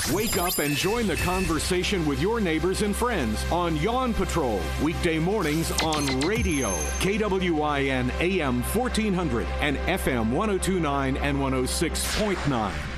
Wake up and join the conversation with your neighbors and friends on Yawn Patrol, weekday mornings on radio, KWIN AM 1400 and FM 1029 and 106.9.